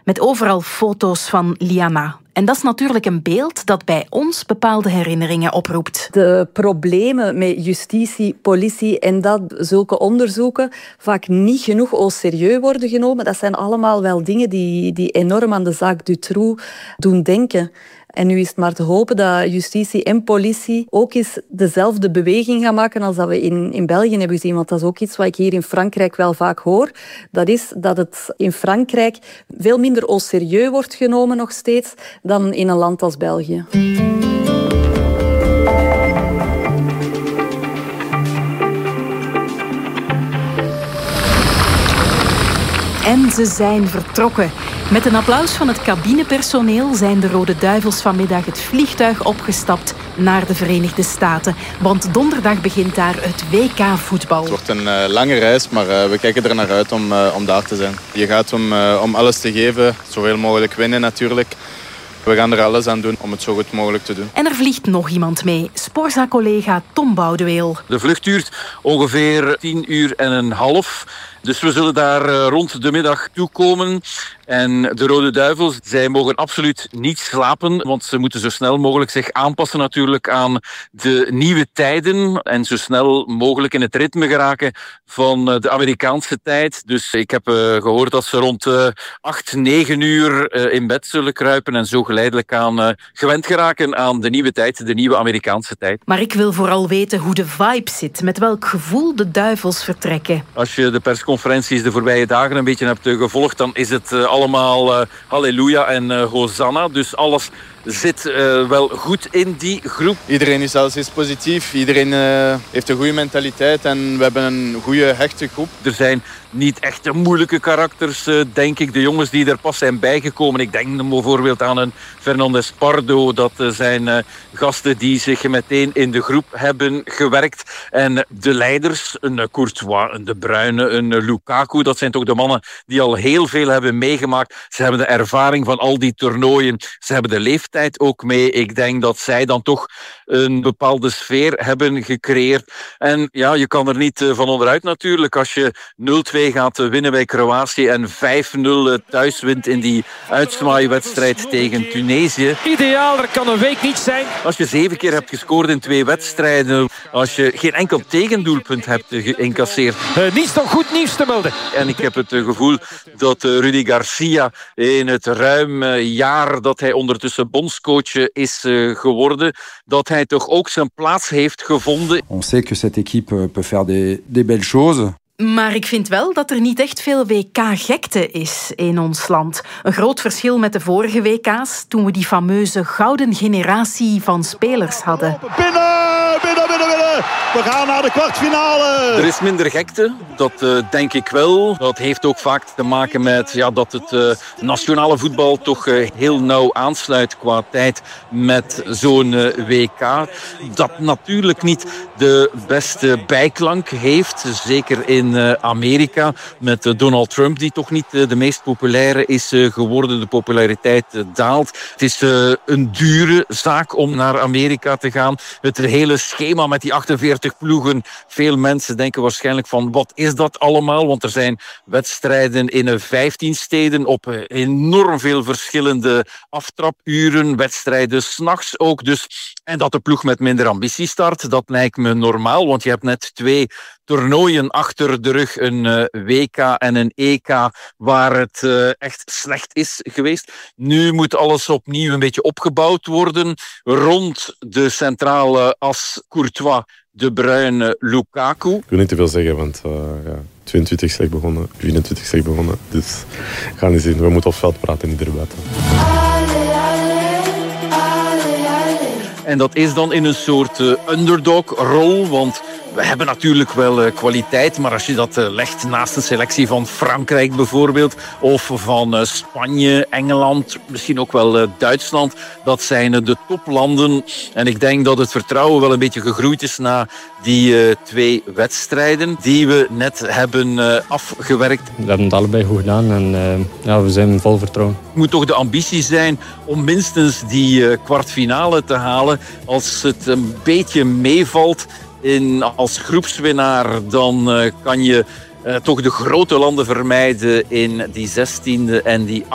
met overal foto's van Liana. En dat is natuurlijk een beeld dat bij ons bepaalde herinneringen oproept. De problemen met justitie, politie en dat zulke onderzoeken vaak niet genoeg au serieus worden genomen. Dat zijn allemaal wel dingen die enorm aan de zaak Dutroux doen denken. En nu is het maar te hopen dat justitie en politie ook eens dezelfde beweging gaan maken als dat we in België hebben gezien. Want dat is ook iets wat ik hier in Frankrijk wel vaak hoor. Dat is dat het in Frankrijk veel minder au serieus wordt genomen nog steeds dan in een land als België. En ze zijn vertrokken. Met een applaus van het cabinepersoneel zijn de Rode Duivels vanmiddag het vliegtuig opgestapt naar de Verenigde Staten. Want donderdag begint daar het WK voetbal. Het wordt een lange reis, maar we kijken er naar uit om daar te zijn. Je gaat om alles te geven, zoveel mogelijk winnen natuurlijk. We gaan er alles aan doen om het zo goed mogelijk te doen. En er vliegt nog iemand mee. Sporza-collega Tom Boudeweel. De vlucht duurt ongeveer 10 uur en een half. Dus we zullen daar rond de middag toekomen. En de Rode Duivels, zij mogen absoluut niet slapen, want ze moeten zo snel mogelijk zich aanpassen natuurlijk aan de nieuwe tijden en zo snel mogelijk in het ritme geraken van de Amerikaanse tijd. Dus ik heb gehoord dat ze rond 8, 9 uur in bed zullen kruipen en zo geleidelijk aan gewend geraken aan de nieuwe tijd, de nieuwe Amerikaanse tijd. Maar ik wil vooral weten hoe de vibe zit, met welk gevoel de Duivels vertrekken. Als je de persconferenties de voorbije dagen een beetje hebt gevolgd, dan is het allemaal halleluja en hosanna. Dus alles zit wel goed in die groep. Iedereen is positief, iedereen heeft een goede mentaliteit en we hebben een goede, hechte groep. Er zijn niet echt moeilijke karakters, denk ik. De jongens die er pas zijn bijgekomen. Ik denk bijvoorbeeld aan een Fernandes Pardo. Dat zijn gasten die zich meteen in de groep hebben gewerkt. En de leiders, een Courtois, een De Bruyne, een Lukaku. Dat zijn toch de mannen die al heel veel hebben meegemaakt. Ze hebben de ervaring van al die toernooien. Ze hebben de leeftijd ook mee. Ik denk dat zij dan toch een bepaalde sfeer hebben gecreëerd. En ja, je kan er niet van onderuit natuurlijk. Als je 0-2 gaat winnen bij Kroatië en 5-0 thuis wint in die uitzwaaiwedstrijd tegen Tunesië. Ideaal, er kan een week niet zijn. Als je 7 keer hebt gescoord in 2 wedstrijden, als je geen enkel tegendoelpunt hebt geïncasseerd. Niets dan goed nieuws te melden. En ik heb het gevoel dat Rudy Garcia in het ruim jaar dat hij ondertussen bondscoach is geworden, dat hij toch ook zijn plaats heeft gevonden. On sait que cette équipe peut faire des belles choses. Maar ik vind wel dat er niet echt veel WK-gekte is in ons land. Een groot verschil met de vorige WK's, toen we die fameuze gouden generatie van spelers hadden. Binnen! We gaan naar de kwartfinale. Er is minder gekte, dat denk ik wel. Dat heeft ook vaak te maken met dat het nationale voetbal toch heel nauw aansluit qua tijd met zo'n WK. Dat natuurlijk niet de beste bijklank heeft, zeker in Amerika, met Donald Trump, die toch niet de meest populaire is geworden. De populariteit daalt. Het is een dure zaak om naar Amerika te gaan. Het hele schema met die 48 ploegen. Veel mensen denken waarschijnlijk van, wat is dat allemaal? Want er zijn wedstrijden in 15 steden op enorm veel verschillende aftrapuren. Wedstrijden 's nachts ook dus. En dat de ploeg met minder ambitie start, dat lijkt me normaal. Want je hebt net 2 toernooien achter de rug, een WK en een EK, waar het echt slecht is geweest. Nu moet alles opnieuw een beetje opgebouwd worden rond de centrale as Courtois, De Bruyne, Lukaku. Ik wil niet te veel zeggen, want 22 slecht begonnen, 24 slecht begonnen. Dus gaan we zien, we moeten op het veld praten, niet erbuiten. En dat is dan in een soort underdog-rol, want we hebben natuurlijk wel kwaliteit, maar als je dat legt naast een selectie van Frankrijk bijvoorbeeld, of van Spanje, Engeland, misschien ook wel Duitsland, dat zijn de toplanden. En ik denk dat het vertrouwen wel een beetje gegroeid is na die 2 wedstrijden die we net hebben afgewerkt. We hebben het allebei goed gedaan en we zijn vol vertrouwen. Het moet toch de ambitie zijn om minstens die kwartfinale te halen. Als het een beetje meevalt als groepswinnaar, dan kan je toch de grote landen vermijden in die 16e en die